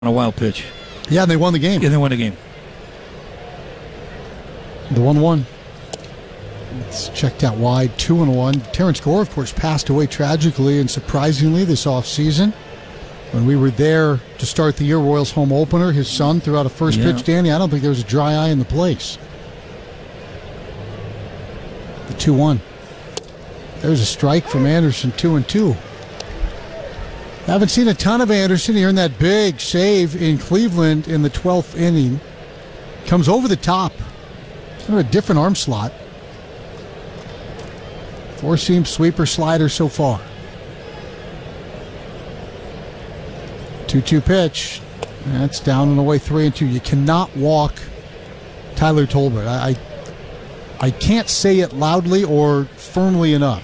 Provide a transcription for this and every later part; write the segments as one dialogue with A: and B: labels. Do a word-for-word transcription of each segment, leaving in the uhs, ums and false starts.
A: on a wild pitch.
B: Yeah, and they won the game.
A: Yeah, they won the game.
B: The one one. It's checked out wide, two and one. Terrence Gore, of course, passed away tragically and surprisingly this offseason. When we were there to start the year, Royals home opener, his son threw out a first
A: yeah.
B: pitch. Danny, I don't think there was a dry eye in the place. The two one. There's a strike from Anderson, two and two. Haven't seen a ton of Anderson here in that big save in Cleveland in the twelfth inning. Comes over the top. Kind of a different arm slot. Four-seam sweeper slider so far. two two pitch. That's down and away, three and two. You cannot walk Tyler Tolbert. I, I, I can't say it loudly or firmly enough.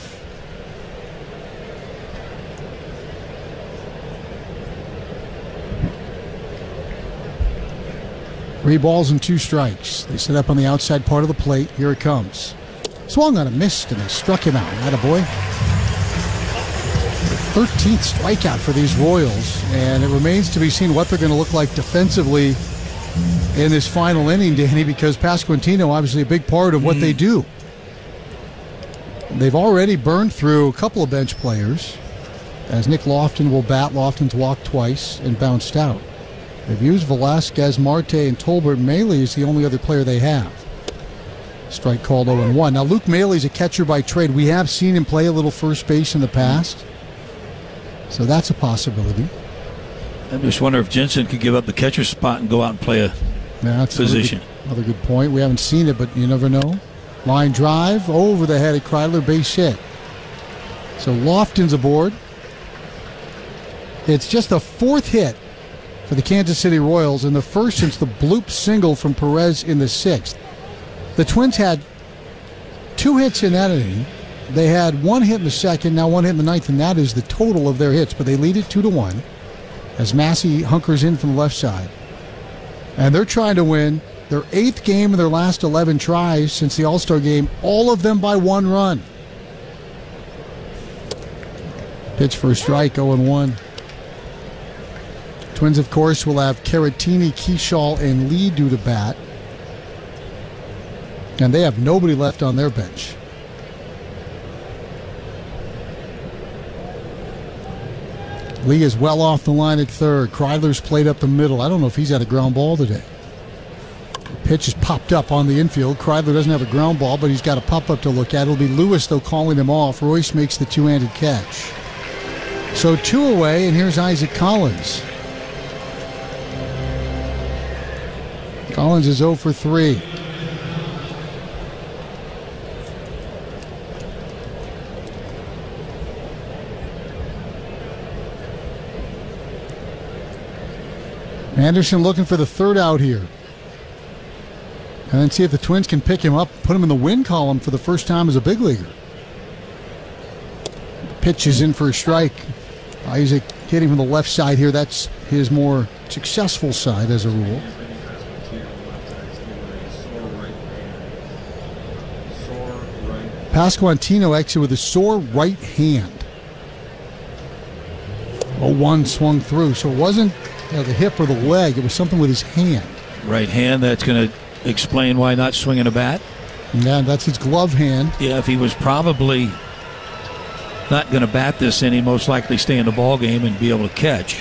B: Three balls and two strikes. They set up on the outside part of the plate. Here it comes. Swung on a missed, and they struck him out. Attaboy. The thirteenth strikeout for these Royals, and it remains to be seen what they're going to look like defensively in this final inning, Danny, because Pasquantino, obviously a big part of what mm. they do. They've already burned through a couple of bench players, as Nick Lofton will bat. Lofton's walked twice and bounced out. They've used Velasquez, Marte, and Tolbert. Maile is the only other player they have. Strike called oh and one. Now, Luke Mailey's a catcher by trade. We have seen him play a little first base in the past, so that's a possibility.
A: I just wonder if Jensen could give up the catcher spot and go out and play a yeah, that's position.
B: Another good, another good point. We haven't seen it, but you never know. Line drive over the head of Kreidler, base hit. So Lofton's aboard. It's just the fourth hit for the Kansas City Royals, and the first since the bloop single from Perez in the sixth. The Twins had two hits in that inning. They had one hit in the second, now one hit in the ninth, and that is the total of their hits. But they lead it two to one as Massey hunkers in from the left side. And they're trying to win their eighth game in their last eleven tries since the All-Star game, all of them by one run. Pitch for a strike, oh and one. Twins, of course, will have Caratini, Keyshaw, and Lee due to bat. And they have nobody left on their bench. Lee is well off the line at third. Kreidler's played up the middle. I don't know if he's had a ground ball today. The pitch is popped up on the infield. Kreidler doesn't have a ground ball, but he's got a pop-up to look at. It'll be Lewis, though, calling him off. Royce makes the two-handed catch. So two away, and here's Isaac Collins. Collins is oh for three. Anderson looking for the third out here. And then see if the Twins can pick him up, put him in the win column for the first time as a big leaguer. Pitch is in for a strike. Isaac hitting from the left side here. That's his more successful side as a rule. Pasquantino actually with a sore right hand. oh one swung through, so it wasn't you know, the hip or the leg, it was something with his hand.
A: Right hand, that's going to explain why not swinging a bat.
B: Yeah, that's his glove hand.
A: Yeah, if he was probably not going to bat this inning, most likely stay in the ball game and be able to catch.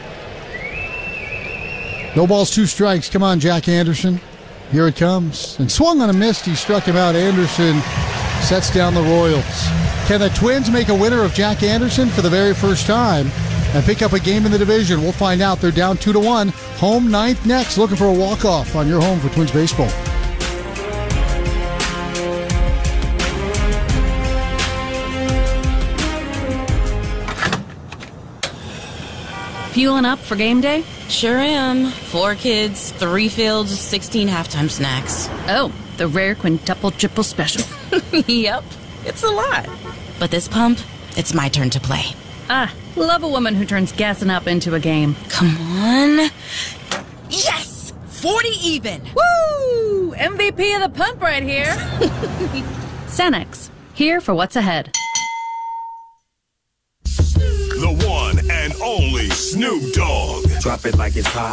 B: No balls, two strikes. Come on, Jack Anderson. Here it comes. And swung on a miss. He struck him out. Anderson sets down the Royals. Can the Twins make a winner of Jack Anderson for the very first time and pick up a game in the division? We'll find out. They're down two to one. Home ninth next. Looking for a walk-off on your home for Twins baseball.
C: Fueling up for game day?
D: Sure am. Four kids, three fields, sixteen halftime snacks.
C: Oh, the rare quintuple triple special.
D: Yep, it's a lot. But this pump, it's my turn to play.
C: Ah, love a woman who turns gassing up into a game.
D: Come on. Yes! forty even!
C: Woo! M V P of the pump right here. Cenex, here for what's ahead.
E: The one and only Snoop Dogg. Drop it like it's hot.